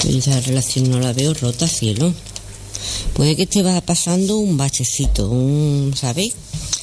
Esa relación no la veo rota, cielo. Puede que te va pasando un bachecito, ¿sabes?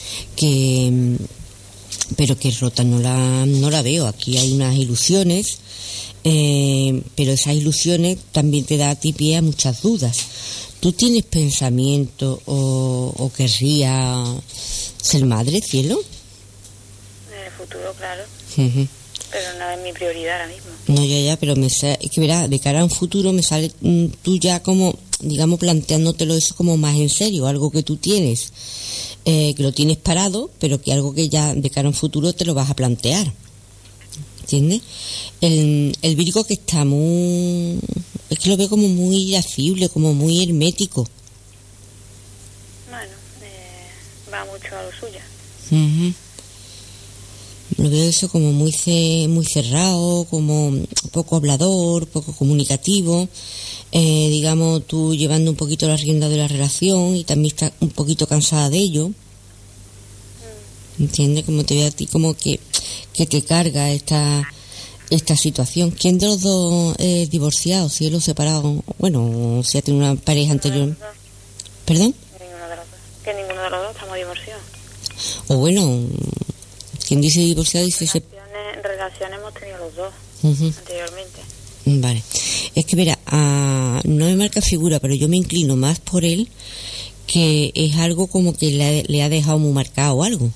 Pero que rota no la veo. Aquí hay unas ilusiones, pero esas ilusiones también te da a ti pie a muchas dudas. ¿Tú tienes pensamiento o querrías ser madre, cielo? En el futuro, claro. Uh-huh. Pero no es mi prioridad ahora mismo. No, ya, pero es que verás, de cara a un futuro me sale tú ya como, digamos, planteándotelo eso como más en serio, algo que tú tienes, que lo tienes parado, pero que algo que ya de cara a un futuro te lo vas a plantear. ¿Entiendes? El Virgo que está es que lo veo como muy irascible, como muy hermético. Bueno, va mucho a lo suyo. Uh-huh. Lo veo eso como muy cerrado, como poco hablador, poco comunicativo, digamos, tú llevando un poquito la rienda de la relación y también estás un poquito cansada de ello. ¿Entiendes? Como te veo a ti como que te carga esta situación. ¿Quién de los dos es divorciado? ¿Si es los separado? Bueno, si ha tenido una pareja anterior. ¿Perdón? Ninguno de los dos. Que ninguno de los dos estamos divorciados. O bueno, quien dice divorciado dice... Relaciones hemos tenido los dos, anteriormente. Vale. Es que verá, no me marca figura, pero yo me inclino más por él, que es algo como que le ha dejado muy marcado algo.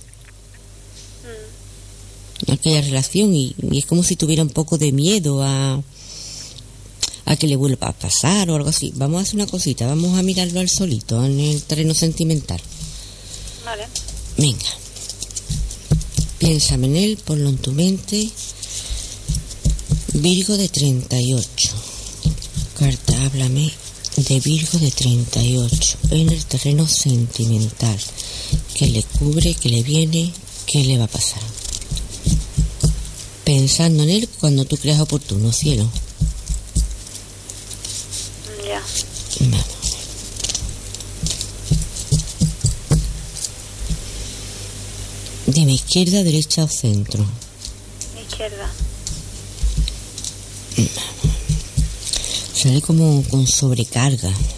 Aquella relación y es como si tuviera un poco de miedo a que le vuelva a pasar o algo así. Vamos a hacer una cosita, vamos a mirarlo al solito en el terreno sentimental. Vale. Venga, piénsame en él, ponlo en tu mente. Virgo de 38. Carta, háblame de Virgo de 38 en el terreno sentimental. ¿Qué le cubre? ¿Qué le viene? ¿Qué le va a pasar? Pensando en él cuando tú creas oportuno, cielo. Ya. Vamos. Dime, izquierda, derecha o centro. Izquierda. Sale como con sobrecarga.